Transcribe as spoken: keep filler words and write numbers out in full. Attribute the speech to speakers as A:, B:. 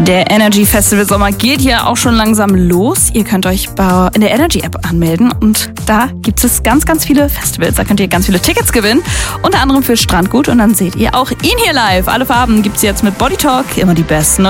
A: Der Energy Festival Sommer geht ja auch schon langsam los. Ihr könnt euch in der Energy App anmelden und da gibt es ganz, ganz viele Festivals. Da könnt ihr ganz viele Tickets gewinnen, unter anderem für Strandgut und dann seht ihr auch ihn hier live. Alle Farben gibt's jetzt mit Body Talk, immer die besten.